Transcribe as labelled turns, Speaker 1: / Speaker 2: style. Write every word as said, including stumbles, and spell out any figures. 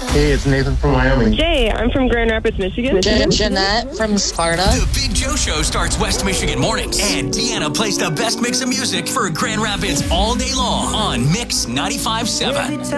Speaker 1: Hey, it's Nathan from Wyoming.
Speaker 2: Jay, I'm from Grand Rapids, Michigan.
Speaker 3: Jan- Jeanette from Sparta.
Speaker 4: The Big Joe Show starts West Michigan mornings. And Deanna plays the best mix of music for Grand Rapids all day long on Mix ninety-five point seven.